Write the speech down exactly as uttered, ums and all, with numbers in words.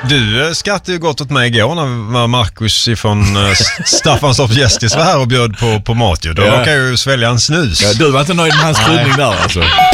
Du skrattade ju gott åt mig igår när Marcus ifrån uh, Staffanstorps Gästis var här och bjöd på, på mat. Ju. Då ja. Råkade jag ju svälja en snus. Ja, du var inte nöjd med hans skrivning där alltså.